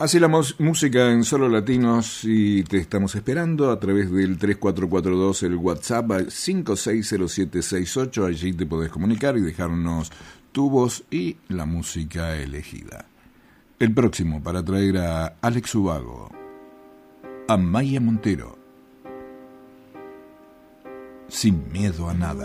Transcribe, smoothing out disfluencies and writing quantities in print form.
Así la música en Solo Latinos y te estamos esperando a través del 3442, el WhatsApp 560768. Allí te podés comunicar y dejarnos tu voz y la música elegida. El próximo para traer a Alex Ubago, a Maya Montero, Sin Miedo a Nada.